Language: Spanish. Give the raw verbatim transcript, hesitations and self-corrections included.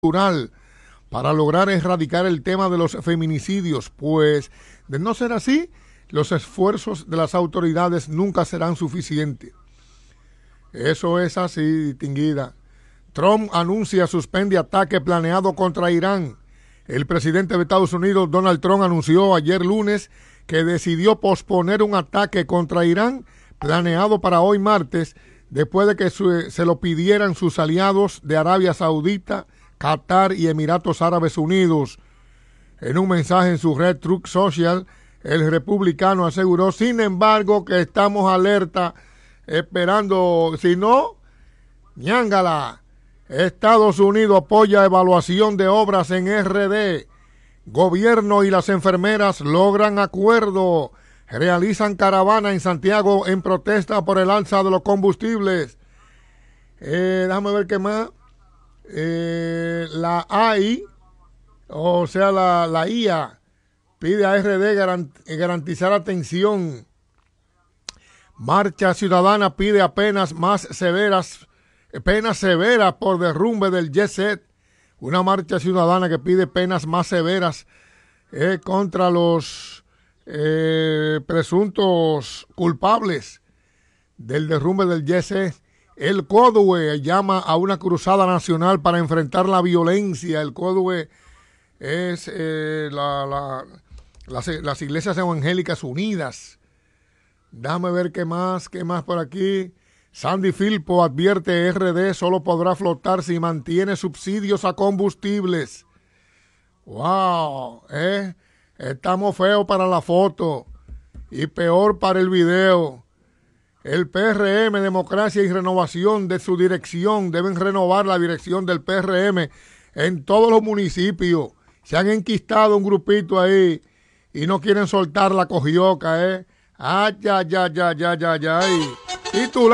cultural para lograr erradicar el tema de los feminicidios, pues de no ser así, los esfuerzos de las autoridades nunca serán suficientes. Eso es así, distinguida. Trump anuncia suspende ataque planeado contra Irán. El presidente de Estados Unidos, Donald Trump, anunció ayer lunes que decidió posponer un ataque contra Irán planeado para hoy martes, después de que se lo pidieran sus aliados de Arabia Saudita, Qatar y Emiratos Árabes Unidos. En un mensaje en su red Truth Social, el republicano aseguró, sin embargo, que estamos alerta, esperando, si no, ñángala. Estados Unidos apoya evaluación de obras en R D. Gobierno y las enfermeras logran acuerdo. Realizan caravana en Santiago en protesta por el alza de los combustibles. Eh, déjame ver qué más. Eh, la A I, o sea, la, la I A, pide a R D garant, garantizar atención. Marcha Ciudadana pide apenas más severas, penas severas por derrumbe del Jet Set. Una marcha ciudadana que pide penas más severas eh, contra los eh, presuntos culpables del derrumbe del Jet Set. El C O D U E llama a una cruzada nacional para enfrentar la violencia. El C O D U E es eh, la, la, las, las iglesias evangélicas unidas. Déjame ver qué más, qué más por aquí. Sandy Filpo advierte R D solo podrá flotar si mantiene subsidios a combustibles. ¡Wow! ¿eh? Estamos feos para la foto y peor para el video. El P R M, Democracia y Renovación de su dirección, deben renovar la dirección del P R M en todos los municipios. Se han enquistado un grupito ahí y no quieren soltar la cogioca, ¿eh? ¡Ah, ya, ya, ya, ya, ya, ya! Titular.